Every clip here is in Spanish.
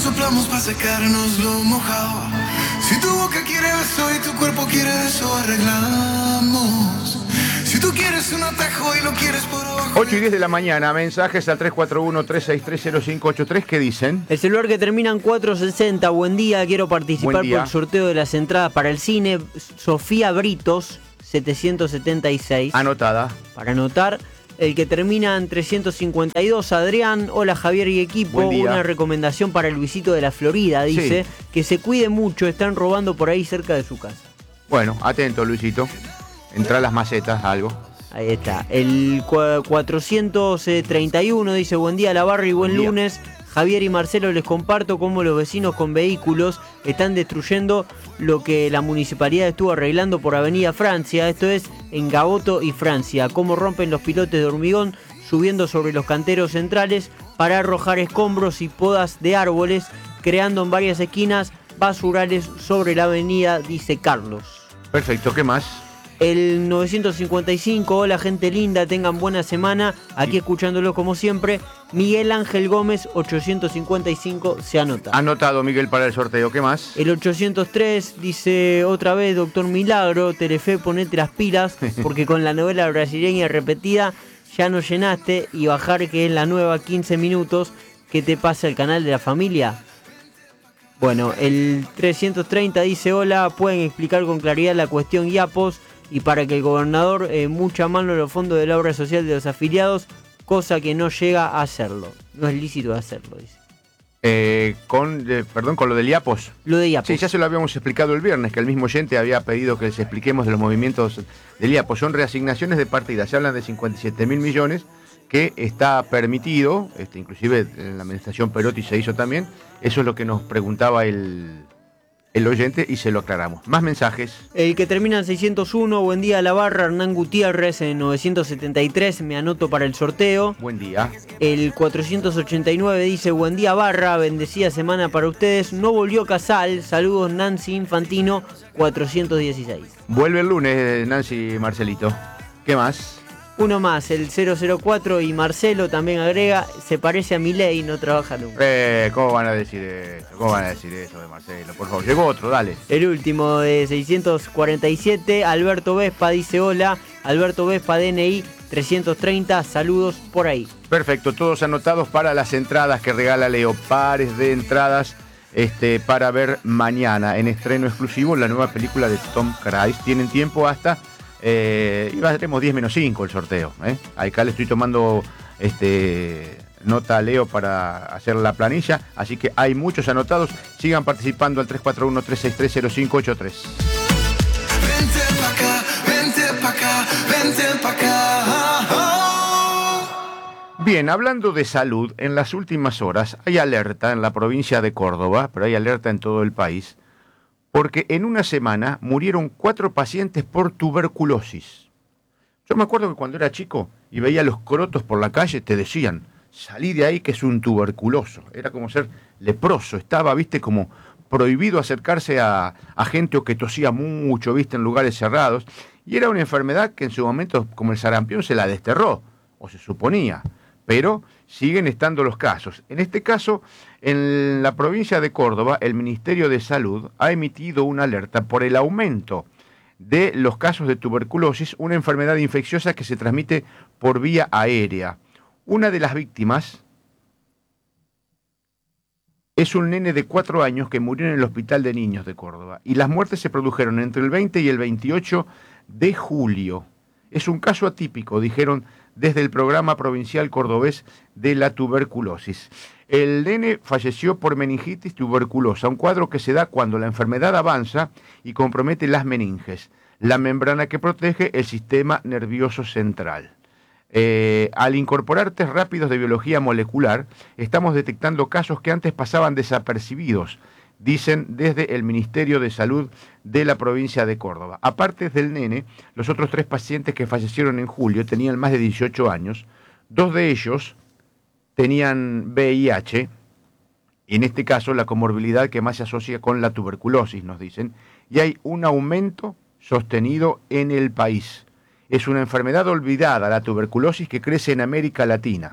soplamos para secarnos lo mojado. Si tu boca quiere beso y tu cuerpo quiere eso, arreglamos. Si tú quieres un atajo y lo quieres por abajo. 8 y 10 de la mañana, mensajes al 341-363-0583. ¿Qué dicen? El celular que termina en 460. Buen día, quiero participar Buen día. por el sorteo de las entradas para el cine. Sofía Britos, 776. Anotada. Para anotar. El que termina en 352, Adrián. Hola Javier y equipo. Buen día. Una recomendación para el Luisito de la Florida, dice. Sí. Que se cuide mucho, están robando por ahí cerca de su casa. Bueno, atento, Luisito. Entra a las macetas, algo. Ahí está. El 431 dice: buen día la barra y buen día. lunes. Javier y Marcelo, les comparto cómo los vecinos con vehículos están destruyendo lo que la municipalidad estuvo arreglando por Avenida Francia, esto es en Gaboto y Francia, cómo rompen los pilotes de hormigón subiendo sobre los canteros centrales para arrojar escombros y podas de árboles, creando en varias esquinas basurales sobre la avenida, dice Carlos. Perfecto, ¿qué más? El 955, hola gente linda, tengan buena semana, aquí escuchándolo como siempre. Miguel Ángel Gómez, 855, se anota. Anotado, Miguel, para el sorteo. ¿Qué más? El 803 dice otra vez, doctor Milagro, Telefe, ponete las pilas, porque con la novela brasileña repetida ya no llenaste, y bajar que es la nueva 15 minutos, ¿qué te pasa el canal de la familia? Bueno, el 330 dice hola, pueden explicar con claridad la cuestión IAPOS y para que el gobernador mucha mano en los fondos de la obra social de los afiliados, cosa que no llega a hacerlo. No es lícito hacerlo, dice. Con lo del IAPOS. Lo de IAPOS. Sí, ya se lo habíamos explicado el viernes, que el mismo oyente había pedido que les expliquemos de los movimientos del IAPOS. Son reasignaciones de partidas, se hablan de 57.000 millones, que está permitido, inclusive en la administración Perotti se hizo también. Eso es lo que nos preguntaba el oyente y se lo aclaramos. Más mensajes. El que termina en 601, buen día a la barra, Hernán Gutiérrez en 973, me anoto para el sorteo. Buen día. El 489 dice, buen día barra, bendecida semana para ustedes. No volvió Casal, saludos Nancy Infantino, 416. Vuelve el lunes, Nancy Marcelito. ¿Qué más? Uno más, el 004 y Marcelo también agrega, se parece a Milei, no trabaja nunca. ¿Cómo van a decir eso? ¿Cómo van a decir eso de Marcelo? Por favor, llegó otro, dale. El último de 647, Alberto Vespa dice hola, Alberto Vespa DNI 330, saludos por ahí. Perfecto, todos anotados para las entradas que regala Leo, pares de entradas para ver mañana en estreno exclusivo la nueva película de Tom Cruise. Tienen tiempo hasta... y haremos 10 menos 5 el sorteo. Acá le estoy tomando nota a Leo para hacer la planilla, así que hay muchos anotados. Sigan participando al 341-363-0583. Vente pa' acá, vente pa' acá, vente pa' acá. Bien, hablando de salud, en las últimas horas hay alerta en la provincia de Córdoba, pero hay alerta en todo el país, porque en una semana murieron 4 pacientes por tuberculosis. Yo me acuerdo que cuando era chico y veía los crotos por la calle, te decían, salí de ahí que es un tuberculoso. Era como ser leproso, estaba, como prohibido acercarse a gente o que tosía mucho, en lugares cerrados. Y era una enfermedad que en su momento, como el sarampión, se la desterró, o se suponía. Pero siguen estando los casos. En este caso, en la provincia de Córdoba, el Ministerio de Salud ha emitido una alerta por el aumento de los casos de tuberculosis, una enfermedad infecciosa que se transmite por vía aérea. Una de las víctimas es un nene de 4 años que murió en el Hospital de Niños de Córdoba. Y las muertes se produjeron entre el 20 y el 28 de julio. Es un caso atípico, dijeron desde el Programa Provincial Cordobés de la Tuberculosis. El nene falleció por meningitis tuberculosa, un cuadro que se da cuando la enfermedad avanza y compromete las meninges, la membrana que protege el sistema nervioso central. Al incorporar test rápidos de biología molecular, estamos detectando casos que antes pasaban desapercibidos, dicen desde el Ministerio de Salud de la provincia de Córdoba. Aparte del nene, los otros 3 pacientes que fallecieron en julio tenían más de 18 años. 2 de ellos tenían VIH, y en este caso la comorbilidad que más se asocia con la tuberculosis, nos dicen, y hay un aumento sostenido en el país. Es una enfermedad olvidada, la tuberculosis, que crece en América Latina.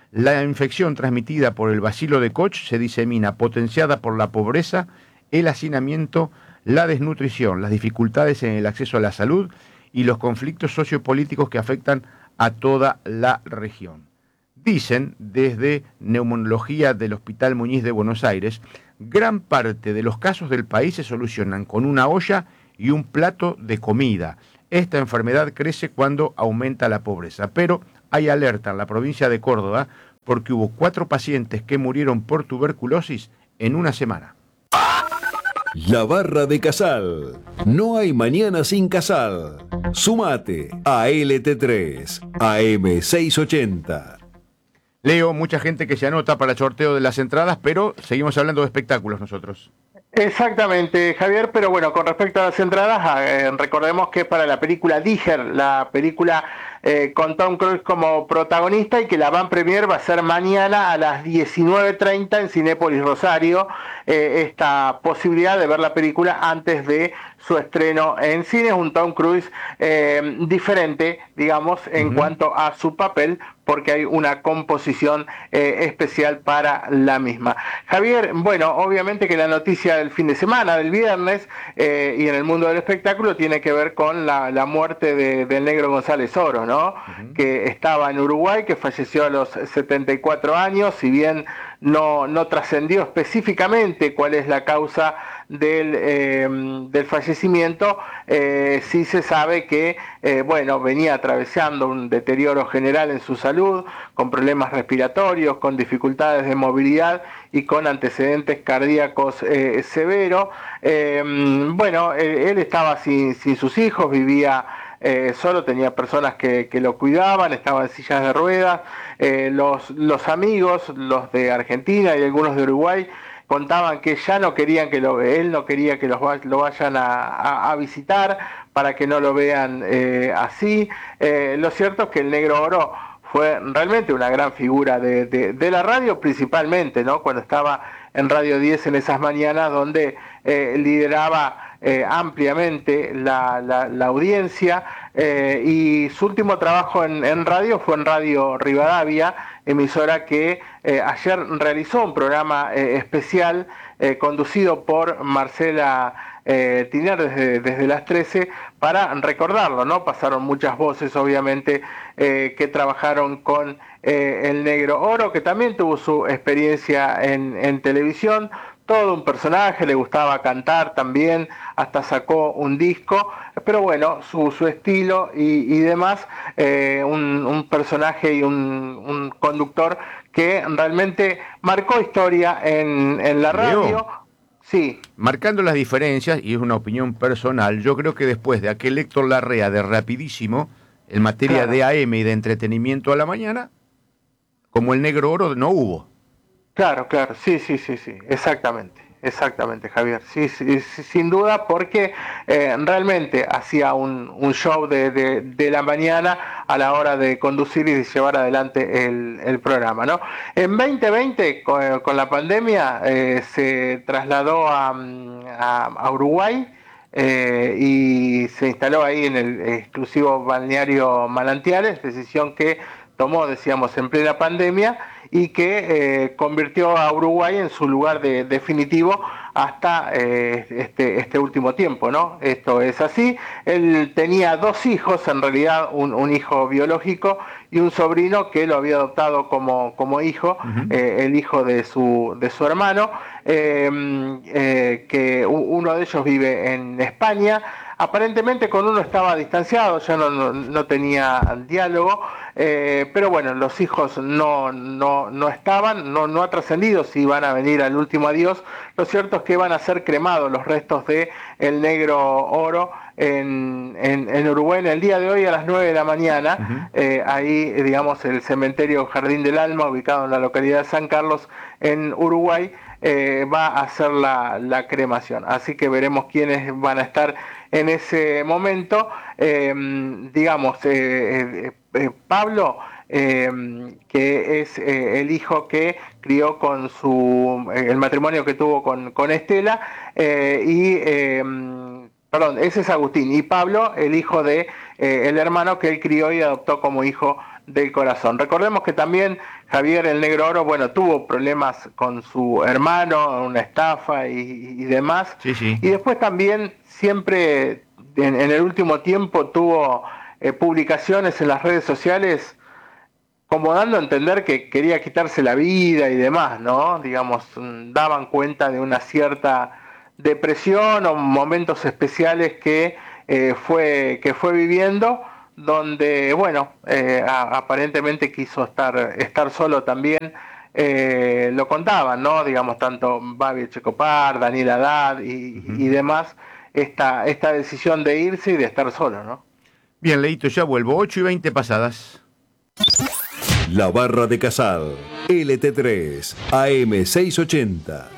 La infección transmitida por el bacilo de Koch se disemina, potenciada por la pobreza, el hacinamiento, la desnutrición, las dificultades en el acceso a la salud y los conflictos sociopolíticos que afectan a toda la región. Dicen desde Neumonología del Hospital Muñiz de Buenos Aires, gran parte de los casos del país se solucionan con una olla y un plato de comida. Esta enfermedad crece cuando aumenta la pobreza, pero hay alerta en la provincia de Córdoba porque hubo 4 pacientes que murieron por tuberculosis en una semana. La Barra de Casal. No hay mañana sin Casal. Sumate a LT3, AM680. Leo, mucha gente que se anota para el sorteo de las entradas, pero seguimos hablando de espectáculos nosotros. Exactamente, Javier, pero bueno, con respecto a las entradas, recordemos que es para la película Díger, la película con Tom Cruise como protagonista, y que la van premier va a ser mañana a las 19:30 en Cinépolis Rosario, esta posibilidad de ver la película antes de su estreno en cines, un Tom Cruise diferente, digamos, en cuanto a su papel, porque hay una composición especial para la misma. Javier, bueno, obviamente que la noticia del fin de semana, del viernes, y en el mundo del espectáculo, tiene que ver con la muerte del Negro González Oro, ¿no? Que estaba en Uruguay, que falleció a los 74 años, si bien no trascendió específicamente cuál es la causa del fallecimiento, sí se sabe que venía atravesando un deterioro general en su salud, con problemas respiratorios, con dificultades de movilidad y con antecedentes cardíacos severos. Él estaba sin sus hijos, vivía solo, tenía personas que lo cuidaban, estaba en sillas de ruedas. Los amigos, los de Argentina y algunos de Uruguay, contaban que ya no querían él no quería que lo vayan a visitar, para que no lo vean así. Lo cierto es que el Negro Oro fue realmente una gran figura de la radio, principalmente, ¿no? Cuando estaba en Radio 10 en esas mañanas, donde lideraba ampliamente la audiencia, y su último trabajo en radio fue en Radio Rivadavia, emisora que ayer realizó un programa especial conducido por Marcela Tiner desde las 13, para recordarlo, ¿no? Pasaron muchas voces, obviamente, que trabajaron con el Negro Oro, que también tuvo su experiencia en televisión. Todo un personaje, le gustaba cantar también, hasta sacó un disco, pero bueno, su estilo y demás, un personaje y un conductor que realmente marcó historia en la radio. Leo, sí. Marcando las diferencias, y es una opinión personal, yo creo que después de aquel Héctor Larrea de Rapidísimo, en materia de AM y de entretenimiento a la mañana, como el Negro Oro no hubo. Claro, sí, exactamente, Javier, sí, sin duda, porque realmente hacía un show de la mañana a la hora de conducir y de llevar adelante el programa, ¿no? En 2020, con la pandemia, se trasladó a Uruguay, y se instaló ahí en el exclusivo balneario Manantiales, decisión que tomó, decíamos, en plena pandemia, y que convirtió a Uruguay en su lugar definitivo hasta este último tiempo, ¿no? Esto es así. Él tenía 2 hijos, en realidad un hijo biológico y un sobrino que lo había adoptado como hijo, el hijo de su hermano, que uno de ellos vive en España. Aparentemente con uno estaba distanciado, ya no tenía diálogo, pero bueno, los hijos no estaban, no ha trascendido si van a venir al último adiós. Lo cierto es que van a ser cremados los restos de el Negro Oro en Uruguay en el día de hoy a las 9 de la mañana. Ahí, digamos, el cementerio Jardín del Alma, ubicado en la localidad de San Carlos, en Uruguay, va a hacer la cremación. Así que veremos quiénes van a estar en ese momento. Pablo, que es el hijo que crió con el matrimonio que tuvo con Estela, perdón, ese es Agustín, y Pablo, el hijo de el hermano que él crió y adoptó como hijo del corazón. Recordemos que también Javier el Negro Oro, bueno, tuvo problemas con su hermano, una estafa y demás. Sí, sí. Y después también siempre en el último tiempo tuvo publicaciones en las redes sociales como dando a entender que quería quitarse la vida y demás, ¿no? Digamos, daban cuenta de una cierta depresión o momentos especiales que fue viviendo, donde, bueno, aparentemente quiso estar solo también. Lo contaban, ¿no? Digamos, tanto Babi Echecopar, Daniel Haddad y demás, esta decisión de irse y de estar solo, ¿no? Bien, Leito, ya vuelvo. 8:20 pasadas. La Barra de Casal, LT3, AM680.